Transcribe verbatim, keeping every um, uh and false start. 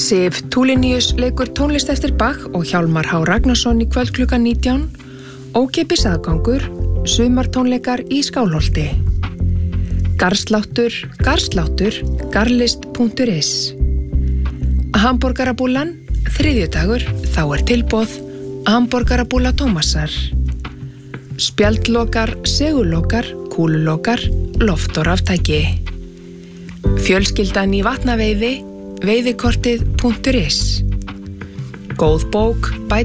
Sif Tulinius leikur tónlist eftir Bach og Hjálmar H. Ragnarsson í kvöld klukkan nítján, ókeypis aðgangur, sumartónleikar í Skálholti. Garðsláttur, garðsláttur, garðlist punktur is. Hamborgarabúlan, þriðjudagur, þá er tilboð, hamborgarabúla Tómasar. Spjaldlokar, segulokar, kúlulokar, loft og raftæki. Fjölskyldan í vatnaveiði, veiðikortið punktur is. Góð bók, bætir